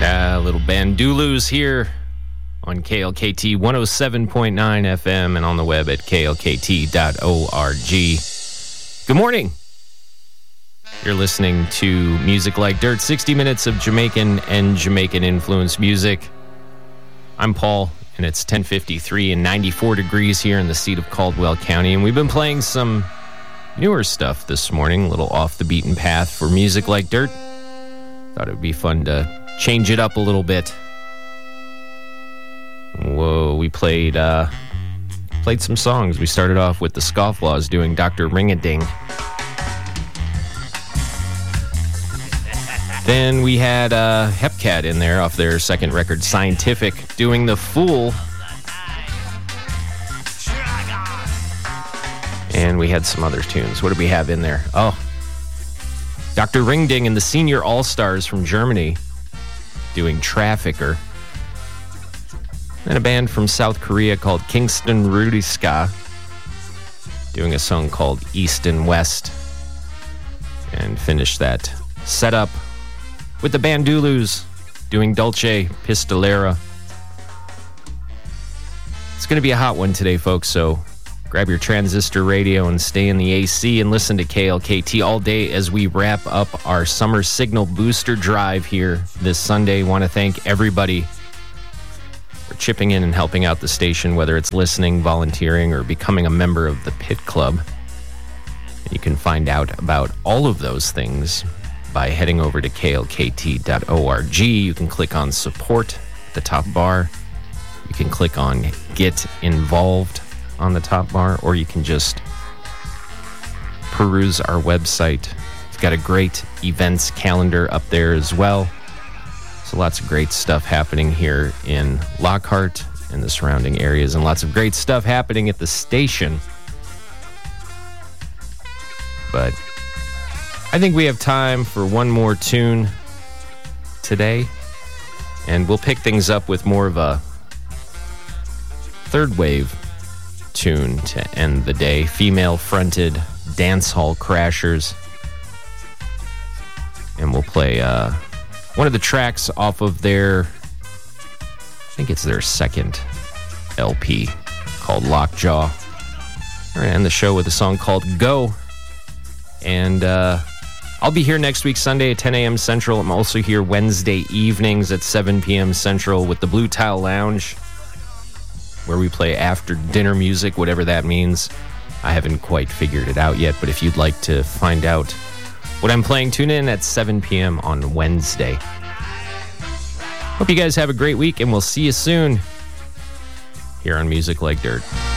Little Bandulus here on KLKT 107.9 FM and on the web at klkt.org. Good morning. You're listening to Music Like Dirt, 60 minutes of Jamaican and Jamaican-influenced music. I'm Paul, and it's 10:53 and 94 degrees here in the seat of Caldwell County, and we've been playing some newer stuff this morning, a little off the beaten path for Music Like Dirt. Thought it would be fun to change it up a little bit. Whoa, we played some songs. We started off with the Scofflaws doing Dr. Ring-a-Ding. Then we had Hepcat in there off their second record, Scientific, doing The Fool. And we had some other tunes. What did we have in there? Oh, Dr. Ring-Ding and the Senior All-Stars from Germany doing Trafficker. And a band from South Korea called Kingston Rudiska doing a song called East and West. And finished that setup with the Bandulus doing Dolce Pistolera. It's going to be a hot one today, folks, so grab your transistor radio and stay in the AC and listen to KLKT all day as we wrap up our summer signal booster drive here this Sunday. Want to thank everybody for chipping in and helping out the station, whether it's listening, volunteering, or becoming a member of the Pit Club. You can find out about all of those things by heading over to klkt.org. You can click on support at the top bar. You can click on get involved on the top bar, or you can just peruse our website. We've got a great events calendar up there as well. So lots of great stuff happening here in Lockhart and the surrounding areas, and lots of great stuff happening at the station. But I think we have time for one more tune today, and we'll pick things up with more of a third wave tune to end the day. Female-fronted dancehall crashers. And we'll play one of the tracks off of their, I think it's their second LP called Lockjaw. We're going to end the show with a song called Go. And I'll be here next week, Sunday at 10 a.m. Central. I'm also here Wednesday evenings at 7 p.m. Central with the Blue Tile Lounge, where we play after dinner music, whatever that means. I haven't quite figured it out yet, but if you'd like to find out what I'm playing, tune in at 7 p.m. on Wednesday. Hope you guys have a great week, and we'll see you soon here on Music Like Dirt.